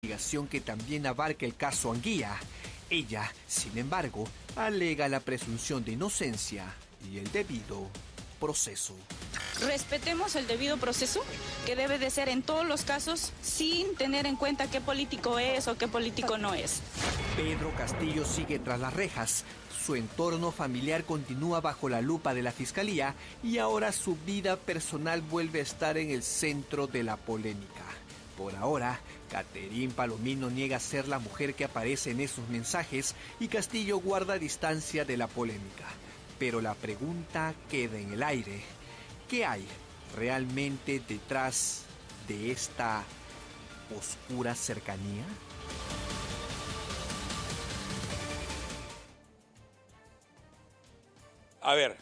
investigación que también abarca el caso Anguía. Ella, sin embargo, alega la presunción de inocencia y el debido proceso. Respetemos el debido proceso, que debe de ser en todos los casos, sin tener en cuenta qué político es o qué político no es. Pedro Castillo sigue tras las rejas. Su entorno familiar continúa bajo la lupa de la Fiscalía y ahora su vida personal vuelve a estar en el centro de la polémica. Por ahora, Catherine Palomino niega ser la mujer que aparece en esos mensajes y Castillo guarda distancia de la polémica. Pero la pregunta queda en el aire. ¿Qué hay realmente detrás de esta oscura cercanía? A ver,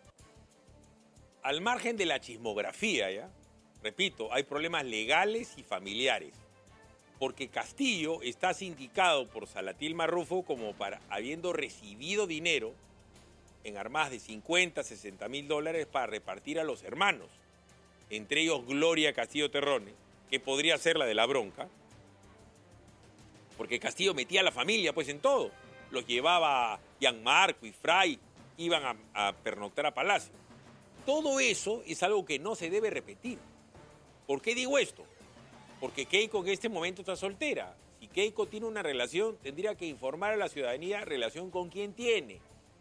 al margen de la chismografía, ¿ya? Repito, hay problemas legales y familiares, porque Castillo está sindicado por Salatil Marrufo como habiendo recibido dinero en armas de 50, 60 mil dólares para repartir a los hermanos, entre ellos Gloria Castillo Terrone, que podría ser la de la bronca, porque Castillo metía a la familia pues en todo, los llevaba a Gianmarco y Fray, iban a pernoctar a Palacio. Todo eso es algo que no se debe repetir. ¿Por qué digo esto? Porque Keiko en este momento está soltera. Si Keiko tiene una relación, tendría que informar a la ciudadanía relación con quién tiene.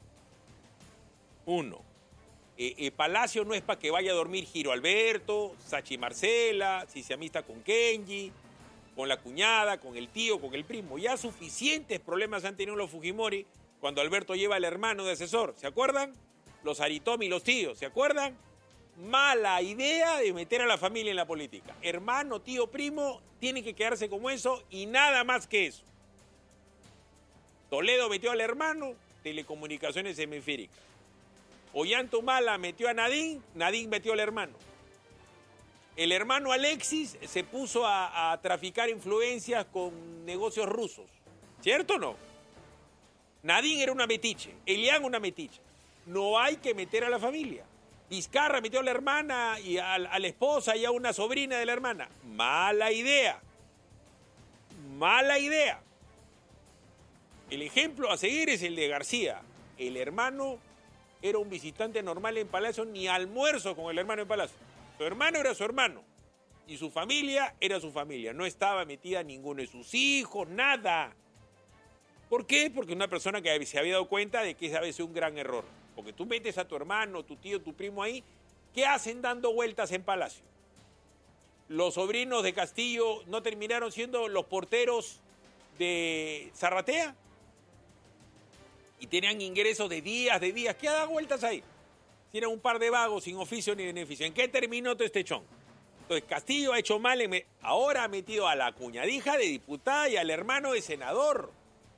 Uno, Palacio no es para que vaya a dormir Giro Alberto, Sachi Marcela, si se amista con Kenji, con la cuñada, con el tío, con el primo. Ya suficientes problemas han tenido los Fujimori cuando Alberto lleva al hermano de asesor. ¿Se acuerdan? Los Aritomi y los tíos, ¿se acuerdan? Mala idea de meter a la familia en la política. Hermano, tío, primo, tienen que quedarse como eso y nada más que eso. Toledo metió al hermano, telecomunicaciones hemisféricas. Ollantumala metió a Nadine, Nadine metió al hermano. El hermano Alexis se puso a traficar influencias con negocios rusos. ¿Cierto o no? Nadine era una metiche, Elian una metiche. No hay que meter a la familia. Vizcarra metió a la hermana y a la esposa y a una sobrina de la hermana. Mala idea. Mala idea. El ejemplo a seguir es el de García. El hermano era un visitante normal en Palacio, ni almuerzo con el hermano en Palacio. Su hermano era su hermano. Y su familia era su familia. No estaba metida ninguno de sus hijos, nada. ¿Por qué? Porque una persona que se había dado cuenta de que ese había sido un gran error. Porque tú metes a tu hermano, tu tío, tu primo ahí, ¿qué hacen dando vueltas en Palacio? Los sobrinos de Castillo no terminaron siendo los porteros de Zarratea y tenían ingresos de días. ¿Qué dan vueltas ahí? Si eran un par de vagos sin oficio ni beneficio. ¿En qué terminó todo este chón? Entonces Castillo ha hecho mal, ahora ha metido a la cuñadija de diputada y al hermano de senador.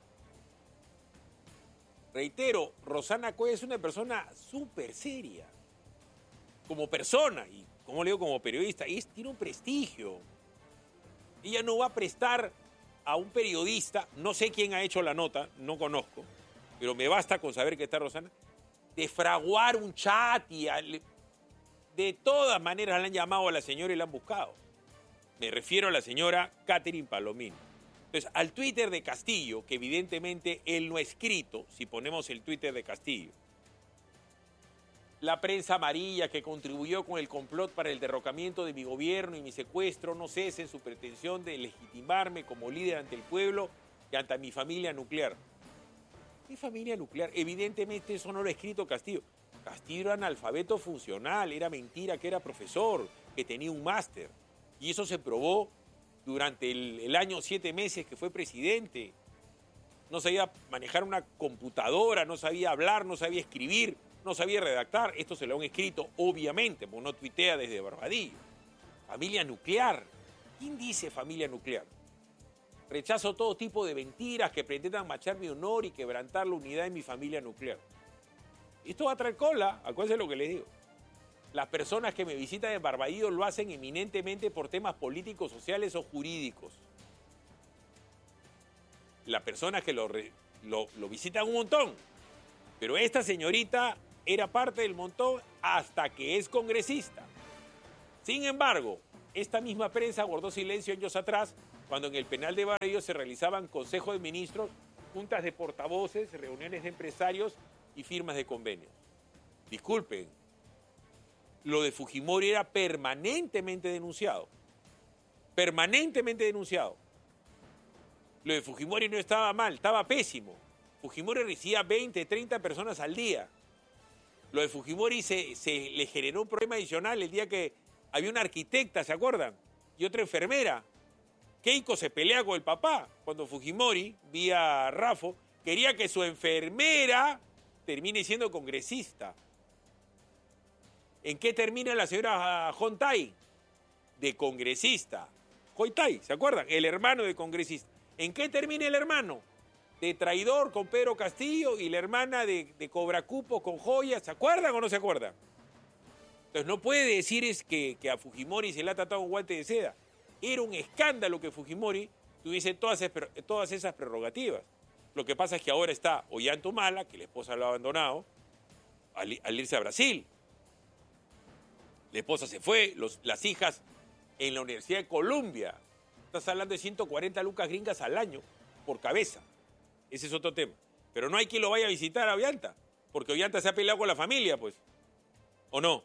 Reitero, Rosana Coya es una persona súper seria. Como persona, y como le digo, como periodista, tiene un prestigio. Ella no va a prestar a un periodista, no sé quién ha hecho la nota, no conozco, pero me basta con saber que está Rosana, de fraguar un chat y de todas maneras le han llamado a la señora y la han buscado. Me refiero a la señora Catherine Palomino. Entonces, al Twitter de Castillo, que evidentemente él no ha escrito, si ponemos el Twitter de Castillo, la prensa amarilla que contribuyó con el complot para el derrocamiento de mi gobierno y mi secuestro no cese en su pretensión de legitimarme como líder ante el pueblo y ante mi familia nuclear. ¿Qué familia nuclear? Evidentemente eso no lo ha escrito Castillo. Castillo era analfabeto funcional, era mentira que era profesor, que tenía un máster. Y eso se probó durante el año 7 meses que fue presidente. No sabía manejar una computadora, no sabía hablar, no sabía escribir, no sabía redactar. Esto se lo han escrito, obviamente, porque no tuitea desde Barbadillo. Familia nuclear. ¿Quién dice familia nuclear? Rechazo todo tipo de mentiras que pretendan manchar mi honor y quebrantar la unidad de mi familia nuclear. Esto va a traer cola, acuérdense lo que les digo. Las personas que me visitan en Barbadillo lo hacen eminentemente por temas políticos, sociales o jurídicos. Las personas que lo visitan un montón. Pero esta señorita era parte del montón hasta que es congresista. Sin embargo, esta misma prensa guardó silencio años atrás cuando en el penal de Barrio se realizaban consejos de ministros, juntas de portavoces, reuniones de empresarios y firmas de convenios. Disculpen, lo de Fujimori era permanentemente denunciado. Permanentemente denunciado. Lo de Fujimori no estaba mal, estaba pésimo. Fujimori recibía 20, 30 personas al día. Lo de Fujimori se le generó un problema adicional el día que había una arquitecta, ¿se acuerdan? Y otra enfermera. Keiko se pelea con el papá cuando Fujimori, vía Rafo, quería que su enfermera termine siendo congresista. ¿En qué termina la señora Hontay? De congresista. Hontay, ¿se acuerdan? El hermano de congresista. ¿En qué termina el hermano? De traidor con Pedro Castillo y la hermana de cobracupo con joyas. ¿Se acuerdan o no se acuerdan? Entonces no puede decir que a Fujimori se le ha tratado con guante de seda. Era un escándalo que Fujimori tuviese todas esas prerrogativas. Lo que pasa es que ahora está Ollanta, que la esposa lo ha abandonado, al irse a Brasil. La esposa se fue, las hijas en la Universidad de Columbia. Estás hablando de 140 lucas gringas al año por cabeza. Ese es otro tema. Pero no hay quien lo vaya a visitar a Ollanta, porque Ollanta se ha peleado con la familia, pues. ¿O no?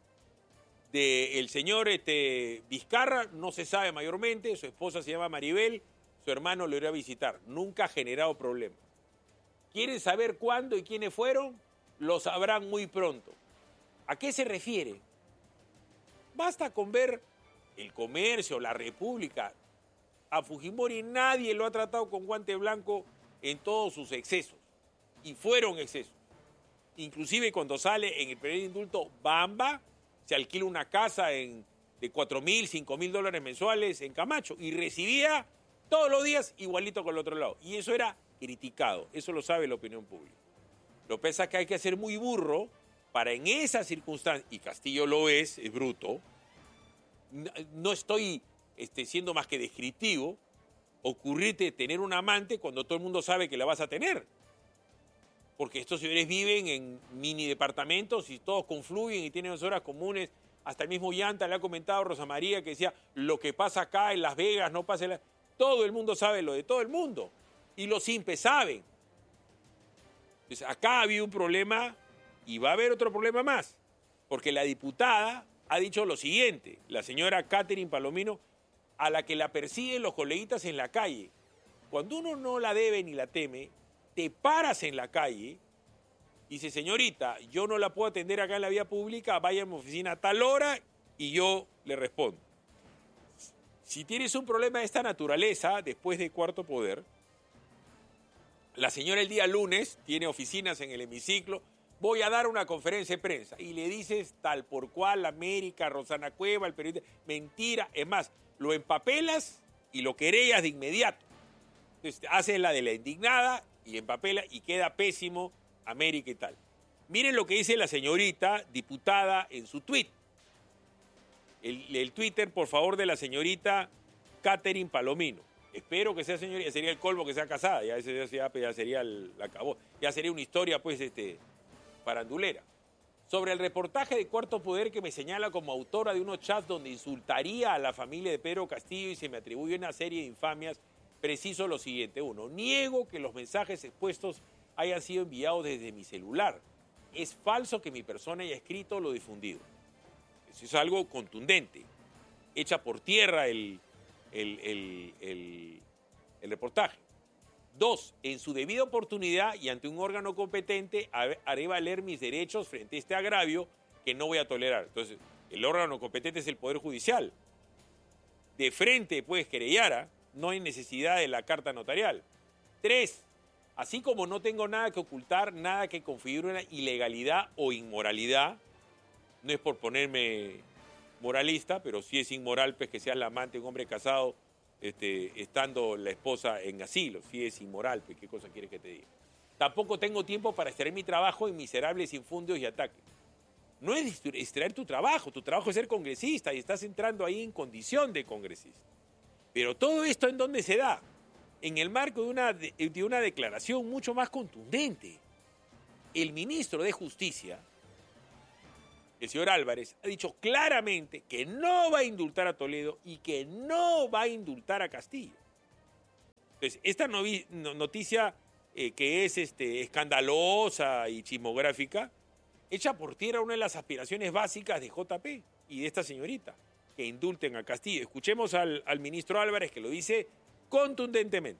El señor Vizcarra no se sabe mayormente, su esposa se llama Maribel, su hermano lo irá a visitar. Nunca ha generado problemas. ¿Quieren saber cuándo y quiénes fueron? Lo sabrán muy pronto. ¿A qué se refiere? Basta con ver El Comercio, La República. A Fujimori nadie lo ha tratado con guante blanco en todos sus excesos. Y fueron excesos. Inclusive cuando sale en el primer indulto Bamba, se alquila una casa de $4,000, $5,000 mensuales en Camacho y recibía todos los días igualito con el otro lado. Y eso era criticado, eso lo sabe la opinión pública. Lo que pasa es que hay que ser muy burro para en esas circunstancias, y Castillo lo es bruto, no estoy siendo más que descriptivo, ocurrirte tener un amante cuando todo el mundo sabe que la vas a tener. Porque estos señores viven en mini departamentos y todos confluyen y tienen horas comunes. Hasta el mismo Ollanta le ha comentado Rosa María que decía, lo que pasa acá en Las Vegas no pasa en la... Todo el mundo sabe lo de todo el mundo. Y los INPE saben. Entonces, acá ha habido un problema y va a haber otro problema más. Porque la diputada ha dicho lo siguiente, la señora Catherine Palomino, a la que la persiguen los coleguitas en la calle. Cuando uno no la debe ni la teme, te paras en la calle y dices, señorita, yo no la puedo atender acá en la vía pública, vaya a mi oficina a tal hora y yo le respondo. Si tienes un problema de esta naturaleza, después de Cuarto Poder, la señora el día lunes tiene oficinas en el hemiciclo, voy a dar una conferencia de prensa y le dices tal por cual, América, Rosana Cueva, el periodista, mentira, es más, lo empapelas y lo querellas de inmediato. Entonces haces la de la indignada y empapela y queda pésimo América y tal. Miren lo que dice la señorita diputada en su tuit. El Twitter, por favor, de la señorita Catherine Palomino. Espero que sea señorita, sería el colmo que sea casada, ya sería acabó. Ya sería una historia, pues, farandulera. Sobre el reportaje de Cuarto Poder que me señala como autora de unos chats donde insultaría a la familia de Pedro Castillo y se me atribuye una serie de infamias, preciso lo siguiente. 1. Niego que los mensajes expuestos hayan sido enviados desde mi celular. Es falso que mi persona haya escrito o lo difundido. Eso es algo contundente. Echa por tierra el reportaje. 2. En su debida oportunidad y ante un órgano competente haré valer mis derechos frente a este agravio que no voy a tolerar. Entonces, el órgano competente es el Poder Judicial. De frente puedes querellar, no hay necesidad de la carta notarial. 3. Así como no tengo nada que ocultar, nada que configure una ilegalidad o inmoralidad, no es por ponerme moralista, pero sí es inmoral pues, que seas la amante de un hombre casado estando la esposa en asilo. Sí es inmoral, pues qué cosa quieres que te diga. Tampoco tengo tiempo para extraer mi trabajo en miserables infundios y ataques. No es extraer tu trabajo es ser congresista y estás entrando ahí en condición de congresista. Pero todo esto ¿en dónde se da? En el marco de una declaración mucho más contundente. El ministro de Justicia, el señor Álvarez ha dicho claramente que no va a indultar a Toledo y que no va a indultar a Castillo. Entonces, esta noticia que es escandalosa y chismográfica, echa por tierra una de las aspiraciones básicas de JP y de esta señorita, que indulten a Castillo. Escuchemos al ministro Álvarez, que lo dice contundentemente.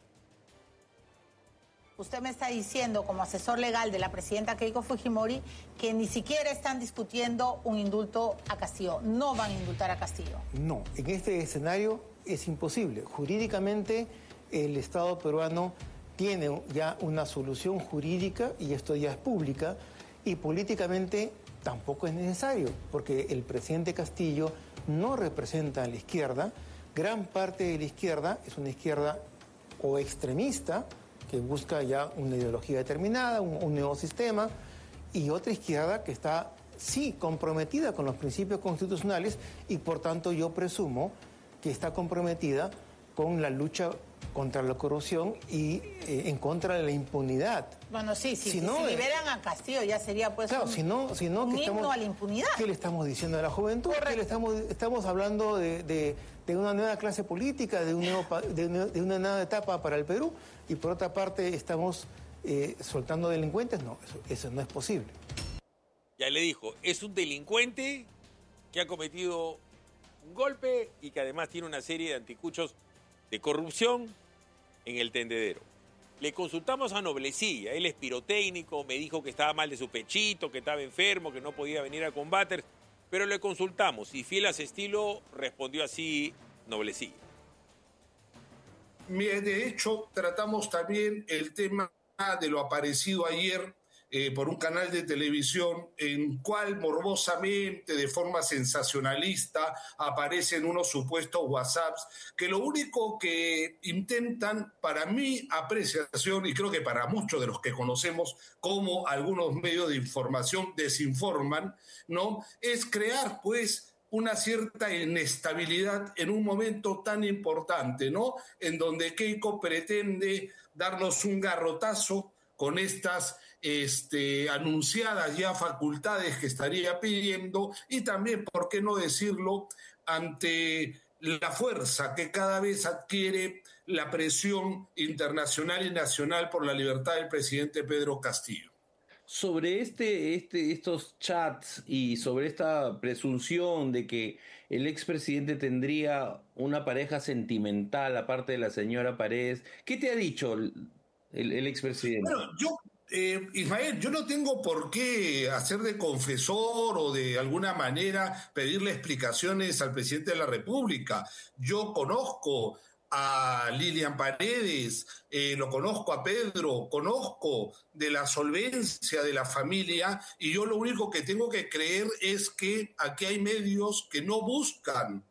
Usted me está diciendo, como asesor legal de la presidenta Keiko Fujimori, que ni siquiera están discutiendo un indulto a Castillo. No van a indultar a Castillo. No, en este escenario es imposible. Jurídicamente, el Estado peruano tiene ya una solución jurídica, y esto ya es pública, y políticamente tampoco es necesario, porque el presidente Castillo no representa a la izquierda. Gran parte de la izquierda es una izquierda o extremista, que busca ya una ideología determinada, un nuevo sistema, y otra izquierda que está, sí, comprometida con los principios constitucionales, y por tanto yo presumo que está comprometida con la lucha contra la corrupción y en contra de la impunidad. Bueno, sí, si liberan a Castillo ya sería pues claro, un himno a la impunidad. ¿Qué le estamos diciendo a la juventud? ¿Qué estamos hablando de una nueva clase política, de una nueva etapa para el Perú? Y por otra parte estamos soltando delincuentes. No, eso no es posible. Ya le dijo, es un delincuente que ha cometido un golpe y que además tiene una serie de anticuchos de corrupción en el tendedero. Le consultamos a Noblecilla, él es pirotécnico, me dijo que estaba mal de su pechito, que estaba enfermo, que no podía venir a combater, pero le consultamos y fiel a su estilo respondió así Noblecilla. De hecho, tratamos también el tema de lo aparecido ayer por un canal de televisión en cual morbosamente, de forma sensacionalista, aparecen unos supuestos WhatsApps que lo único que intentan, para mi apreciación, y creo que para muchos de los que conocemos cómo algunos medios de información desinforman, ¿no?, es crear, pues, una cierta inestabilidad en un momento tan importante, ¿no?, en donde Keiko pretende darnos un garrotazo con estas anunciadas ya facultades que estaría pidiendo, y también, ¿por qué no decirlo?, ante la fuerza que cada vez adquiere la presión internacional y nacional por la libertad del presidente Pedro Castillo. Sobre estos chats y sobre esta presunción de que el expresidente tendría una pareja sentimental aparte de la señora Paredes, ¿qué te ha dicho el expresidente? Bueno, Ismael, yo no tengo por qué hacer de confesor o de alguna manera pedirle explicaciones al presidente de la República. Yo conozco a Lilian Paredes, lo conozco a Pedro, conozco de la solvencia de la familia, y yo lo único que tengo que creer es que aquí hay medios que no buscan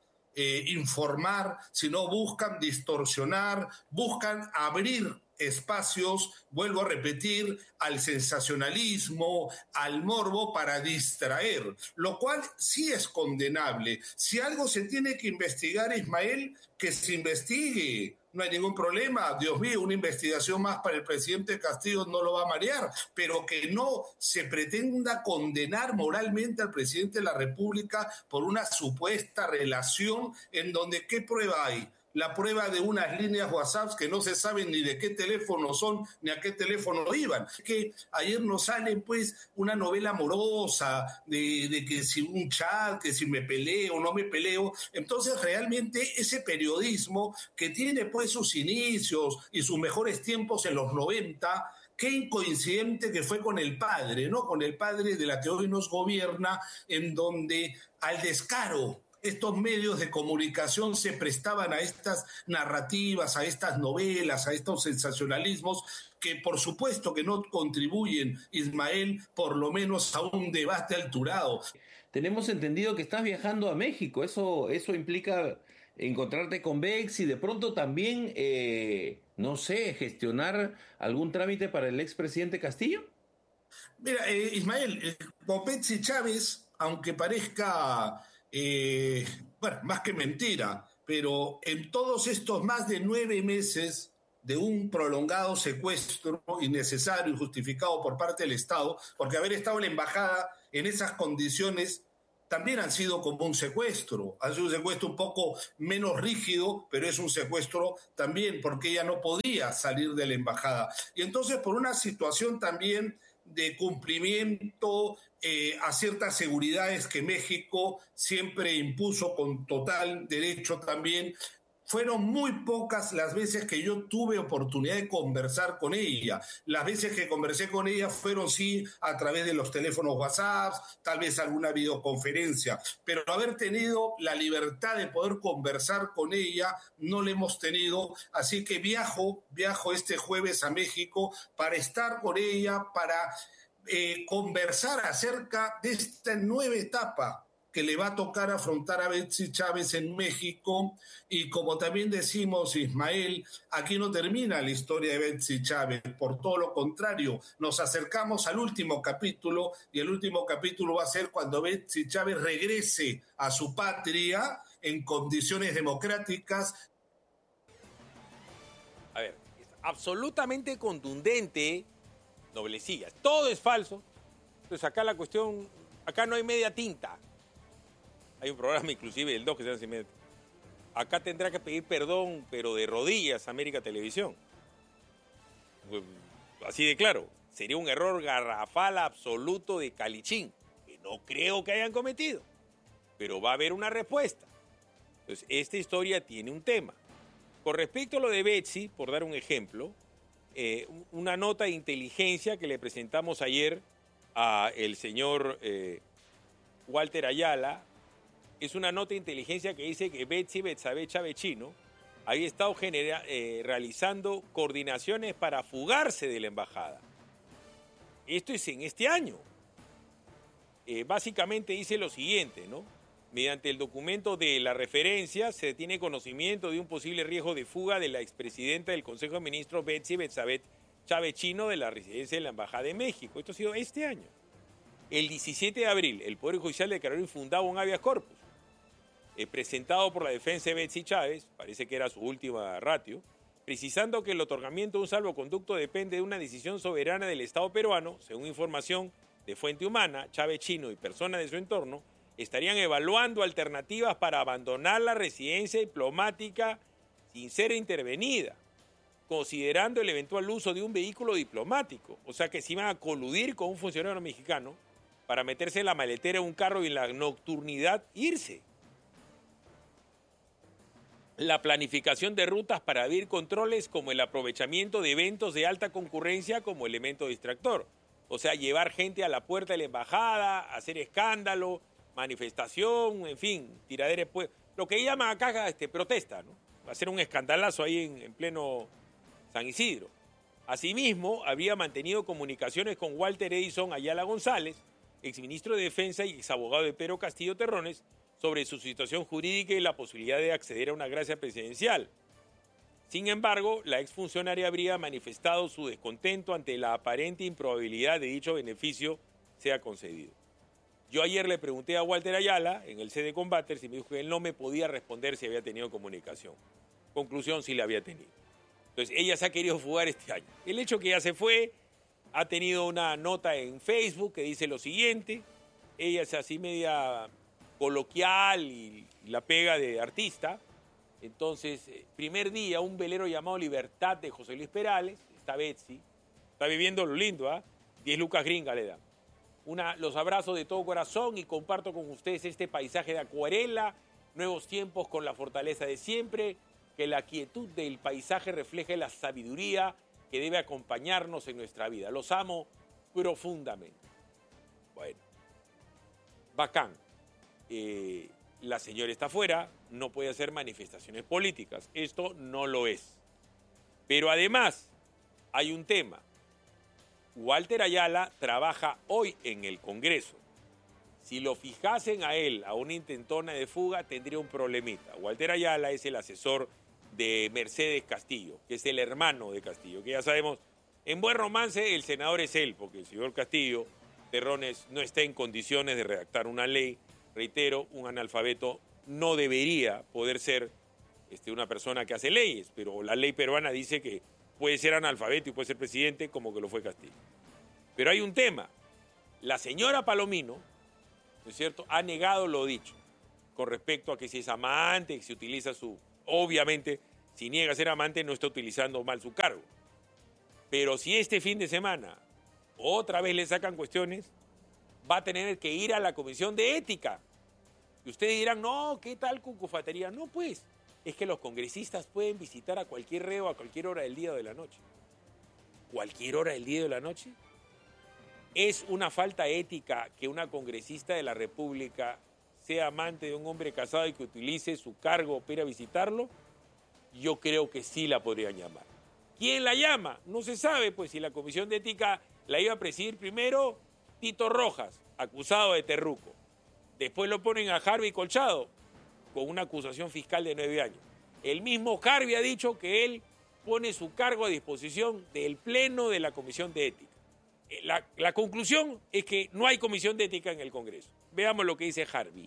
informar, sino buscan distorsionar, buscan abrir espacios, vuelvo a repetir, al sensacionalismo, al morbo, para distraer, lo cual sí es condenable. Si algo se tiene que investigar, Ismael, que se investigue. No hay ningún problema. Dios mío, una investigación más para el presidente Castillo no lo va a marear, pero que no se pretenda condenar moralmente al presidente de la República por una supuesta relación en donde, ¿qué prueba hay? La prueba de unas líneas WhatsApp que no se saben ni de qué teléfono son ni a qué teléfono iban. Que ayer nos sale pues una novela amorosa de que si un chat, que si me peleo o no me peleo. Entonces realmente ese periodismo que tiene pues sus inicios y sus mejores tiempos en los 90, qué incoincidente que fue con el padre, ¿no? Con el padre de la que hoy nos gobierna, en donde al descaro estos medios de comunicación se prestaban a estas narrativas, a estas novelas, a estos sensacionalismos que por supuesto que no contribuyen, Ismael, por lo menos a un debate alturado. Tenemos entendido que estás viajando a México, eso implica encontrarte con Bex y de pronto también, no sé, gestionar algún trámite para el expresidente Castillo. Mira, Ismael, con Betsy Chávez, aunque parezca... bueno, más que mentira, pero en todos estos más de 9 meses de un prolongado secuestro innecesario y justificado por parte del Estado, porque haber estado en la embajada en esas condiciones también han sido como un secuestro. Ha sido un secuestro un poco menos rígido, pero es un secuestro también porque ella no podía salir de la embajada. Y entonces, por una situación también de cumplimiento a ciertas seguridades que México siempre impuso con total derecho también, fueron muy pocas las veces que yo tuve oportunidad de conversar con ella. Las veces que conversé con ella fueron sí a través de los teléfonos WhatsApp, tal vez alguna videoconferencia, pero haber tenido la libertad de poder conversar con ella no la hemos tenido, así que viajo este jueves a México para estar con ella, para conversar acerca de esta nueva etapa que le va a tocar afrontar a Betsy Chávez en México. Y como también decimos, Ismael, aquí no termina la historia de Betsy Chávez, por todo lo contrario, nos acercamos al último capítulo, y el último capítulo va a ser cuando Betsy Chávez regrese a su patria en condiciones democráticas. A ver, es absolutamente contundente, Noblecillas. Todo es falso. Entonces acá la cuestión, acá no hay media tinta. Hay un programa inclusive del 2 que se llama Sin Media Tinta. Acá tendrá que pedir perdón, pero de rodillas, América Televisión. Pues, así de claro. Sería un error garrafal absoluto de Calichín, que no creo que hayan cometido. Pero va a haber una respuesta. Entonces, esta historia tiene un tema. Con respecto a lo de Betsy, por dar un ejemplo, una nota de inteligencia que le presentamos ayer a el señor Walter Ayala, es una nota de inteligencia que dice que Betsy Betsabe Chavechino había estado realizando coordinaciones para fugarse de la embajada. Esto es en este año. Básicamente dice lo siguiente, ¿no? Mediante el documento de la referencia se tiene conocimiento de un posible riesgo de fuga de la expresidenta del Consejo de Ministros Betsy Betsabe Chavechino de la residencia de la Embajada de México. Esto ha sido este año. El 17 de abril, el Poder Judicial declaró infundado un habeas corpus presentado por la defensa de Betsy Chávez, parece que era su última ratio, precisando que el otorgamiento de un salvoconducto depende de una decisión soberana del Estado peruano. Según información de fuente humana, Chavechino y personas de su entorno estarían evaluando alternativas para abandonar la residencia diplomática sin ser intervenida, considerando el eventual uso de un vehículo diplomático. O sea que se iban a coludir con un funcionario mexicano para meterse en la maletera de un carro y en la nocturnidad irse. La planificación de rutas para abrir controles, como el aprovechamiento de eventos de alta concurrencia como elemento distractor. O sea, llevar gente a la puerta de la embajada, hacer escándalo, manifestación, en fin, tiradera, pues, lo que llaman acá protesta, ¿no? Hacer un escandalazo ahí en pleno San Isidro. Asimismo, había mantenido comunicaciones con Walter Edison Ayala González, exministro de Defensa y exabogado de Pedro Castillo Terrones, sobre su situación jurídica y la posibilidad de acceder a una gracia presidencial. Sin embargo, la exfuncionaria habría manifestado su descontento ante la aparente improbabilidad de dicho beneficio sea concedido. Yo ayer le pregunté a Walter Ayala, en el CD Combaters, y me dijo que él no me podía responder si había tenido comunicación. Conclusión, sí la había tenido. Entonces, ella se ha querido fugar este año. El hecho que ella se fue, ha tenido una nota en Facebook que dice lo siguiente. Ella es así media coloquial y la pega de artista. Entonces, primer día, un velero llamado Libertad de José Luis Perales, está Betsy, está viviendo lo lindo, 10 lucas gringa le dan. Los abrazo de todo corazón y comparto con ustedes este paisaje de acuarela, nuevos tiempos con la fortaleza de siempre, que la quietud del paisaje refleje la sabiduría que debe acompañarnos en nuestra vida. Los amo profundamente. Bueno, bacán. La señora está afuera, no puede hacer manifestaciones políticas. Esto no lo es. Pero además, hay un tema. Walter Ayala trabaja hoy en el Congreso. Si lo fijasen a él, a una intentona de fuga, tendría un problemita. Walter Ayala es el asesor de Mercedes Castillo, que es el hermano de Castillo, que ya sabemos, en buen romance el senador es él, porque el señor Castillo Terrones no está en condiciones de redactar una ley. Reitero, un analfabeto no debería poder ser una persona que hace leyes, pero la ley peruana dice que puede ser analfabeto y puede ser presidente, como que lo fue Castillo. Pero hay un tema. La señora Palomino ¿no es cierto?, ha negado lo dicho con respecto a que si es amante, que si utiliza su... Obviamente, si niega ser amante, no está utilizando mal su cargo. Pero si este fin de semana otra vez le sacan cuestiones, va a tener que ir a la Comisión de Ética. Y ustedes dirán, no, ¿qué tal cucufatería? No, pues, es que los congresistas pueden visitar a cualquier reo a cualquier hora del día o de la noche. ¿Cualquier hora del día o de la noche? ¿Es una falta ética que una congresista de la República sea amante de un hombre casado y que utilice su cargo para ir a visitarlo? Yo creo que sí la podrían llamar. ¿Quién la llama? No se sabe, pues si la Comisión de Ética la iba a presidir primero Tito Rojas, acusado de terruco. Después lo ponen a Harvey Colchado, con una acusación fiscal de 9 años. El mismo Harvey ha dicho que él pone su cargo a disposición del Pleno de la Comisión de Ética. La conclusión es que no hay Comisión de Ética en el Congreso. Veamos lo que dice Harvey.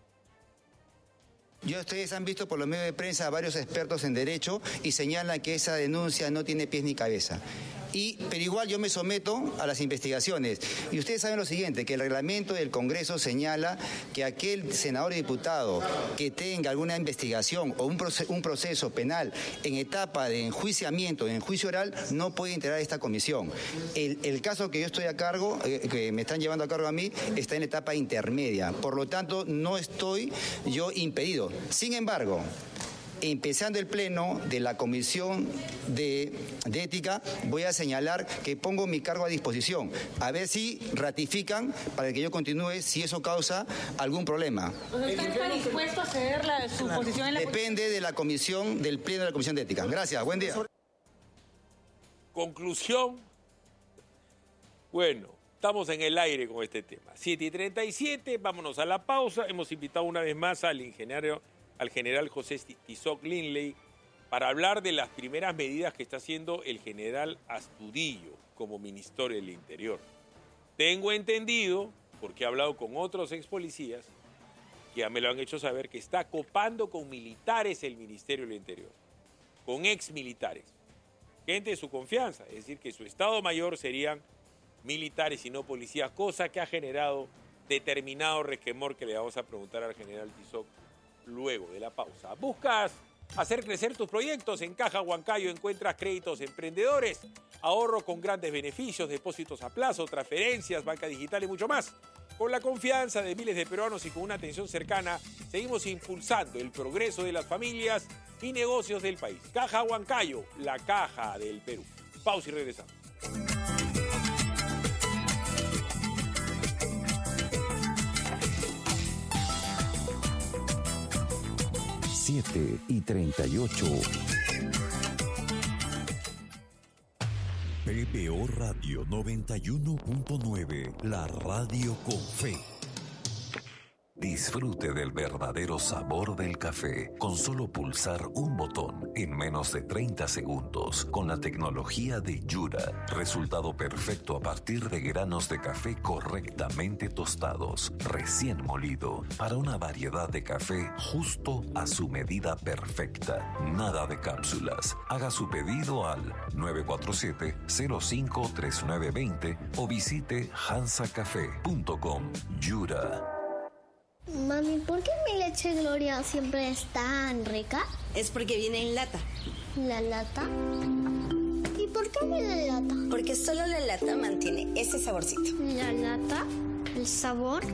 Ustedes han visto por los medios de prensa a varios expertos en derecho y señalan que esa denuncia no tiene pies ni cabeza. Pero igual yo me someto a las investigaciones. Y ustedes saben lo siguiente, que el reglamento del Congreso señala que aquel senador y diputado que tenga alguna investigación o un proceso penal en etapa de enjuiciamiento, en juicio oral, no puede integrar esta comisión. El caso que yo estoy a cargo, que me están llevando a cargo a mí, está en etapa intermedia. Por lo tanto, no estoy yo impedido. Sin embargo, empezando el pleno de la Comisión de Ética, voy a señalar que pongo mi cargo a disposición. A ver si ratifican para que yo continúe si eso causa algún problema. ¿Usted está dispuesto a ceder su posición en la... Depende de la comisión, del pleno de la Comisión de Ética. Gracias, buen día. Conclusión. Bueno, estamos en el aire con este tema. 7:37, vámonos a la pausa. Hemos invitado una vez más al general José Tizoc Lindley para hablar de las primeras medidas que está haciendo el general Astudillo como ministro del Interior. Tengo entendido, porque he hablado con otros ex policías, que ya me lo han hecho saber, que está copando con militares el Ministerio del Interior, con ex militares, gente de su confianza, es decir, que su Estado Mayor serían militares y no policías, cosa que ha generado determinado resquemor que le vamos a preguntar al general Tizoc luego de la pausa. ¿Buscas hacer crecer tus proyectos? En Caja Huancayo encuentras créditos emprendedores, ahorro con grandes beneficios, depósitos a plazo, transferencias, banca digital y mucho más. Con la confianza de miles de peruanos y con una atención cercana, seguimos impulsando el progreso de las familias y negocios del país. Caja Huancayo, la caja del Perú. Pausa y regresamos. 7:38. PBO Radio 91.9, la radio con fe. Disfrute del verdadero sabor del café con solo pulsar un botón en menos de 30 segundos con la tecnología de Yura. Resultado perfecto a partir de granos de café correctamente tostados, recién molido, para una variedad de café justo a su medida perfecta. Nada de cápsulas. Haga su pedido al 947-053920 o visite hansacafé.com. Yura. Mami, ¿por qué mi leche Gloria siempre es tan rica? Es porque viene en lata. ¿La lata? ¿Y por qué viene en lata? Porque solo la lata mantiene ese saborcito. ¿La lata? ¿El sabor?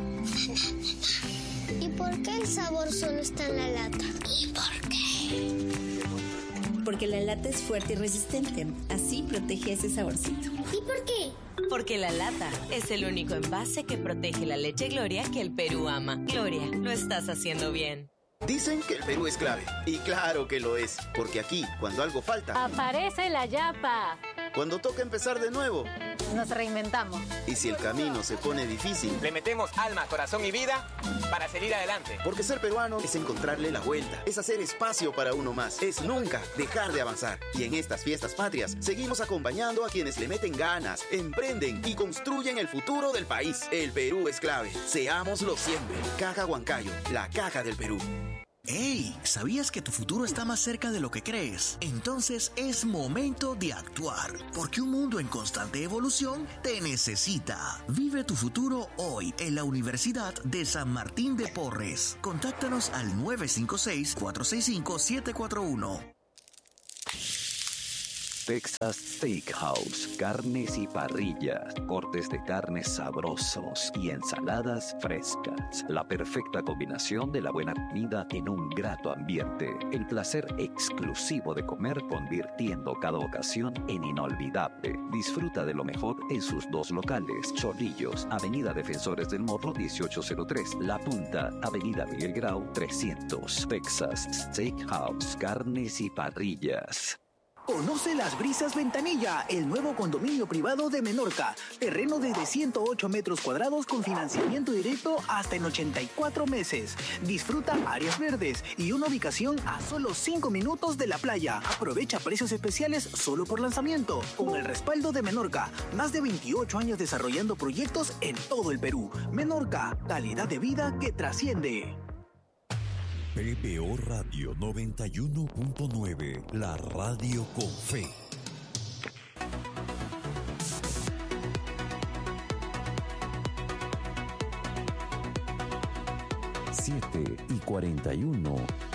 ¿Y por qué el sabor solo está en la lata? ¿Y por qué? Porque la lata es fuerte y resistente. Así protege ese saborcito. ¿Y por qué? Porque la lata es el único envase que protege la leche Gloria que el Perú ama. Gloria, lo estás haciendo bien. Dicen que el Perú es clave. Y claro que lo es. Porque aquí, cuando algo falta... aparece la yapa. Cuando toca empezar de nuevo... nos reinventamos. Y si el camino se pone difícil... le metemos alma, corazón y vida para seguir adelante. Porque ser peruano es encontrarle la vuelta. Es hacer espacio para uno más. Es nunca dejar de avanzar. Y en estas fiestas patrias, seguimos acompañando a quienes le meten ganas, emprenden y construyen el futuro del país. El Perú es clave. Seámoslo siempre. Caja Huancayo, la caja del Perú. ¡Hey! ¿Sabías que tu futuro está más cerca de lo que crees? Entonces es momento de actuar, porque un mundo en constante evolución te necesita. Vive tu futuro hoy en la Universidad de San Martín de Porres. Contáctanos al 956-465-741. Texas Steakhouse, carnes y parrillas, cortes de carnes sabrosos y ensaladas frescas. La perfecta combinación de la buena comida en un grato ambiente. El placer exclusivo de comer, convirtiendo cada ocasión en inolvidable. Disfruta de lo mejor en sus dos locales: Chorrillos, Avenida Defensores del Morro 1803, La Punta, Avenida Miguel Grau 300. Texas Steakhouse, carnes y parrillas. Conoce Las Brisas Ventanilla, el nuevo condominio privado de Menorca. Terreno desde 108 metros cuadrados con financiamiento directo hasta en 84 meses. Disfruta áreas verdes y una ubicación a solo 5 minutos de la playa. Aprovecha precios especiales solo por lanzamiento. Con el respaldo de Menorca, más de 28 años desarrollando proyectos en todo el Perú. Menorca, calidad de vida que trasciende. PPO Radio 91.9, la radio con fe. 7:41.